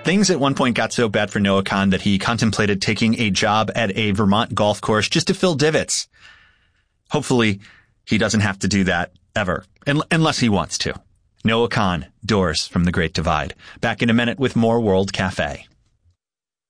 Things at one point got so bad for Noah Kahan that he contemplated taking a job at a Vermont golf course just to fill divots. Hopefully, he doesn't have to do that ever, unless he wants to. Noah Kahan, Doors from the Great Divide. Back in a minute with more World Cafe.